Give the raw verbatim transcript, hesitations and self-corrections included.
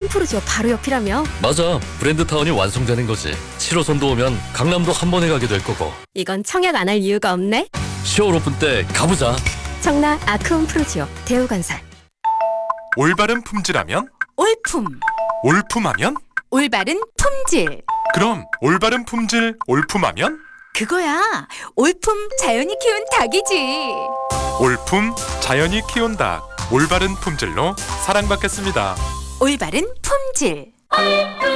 프로지오 바로 옆이라며? 맞아, 브랜드 타운이 완성되는 거지. 칠 호선도 오면 강남도 한 번에 가게 될 거고. 이건 청약 안 할 이유가 없네. 시월 오픈 때 가보자. 청라 아크온 프로지오 대우건설. 올바른 품질하면? 올품, 올품하면? 올바른 품질. 그럼 올바른 품질 올품하면? 그거야. 올품 자연이 키운 닭이지. 올품 자연이 키운 닭. 올바른 품질로 사랑받겠습니다. 올바른 품질.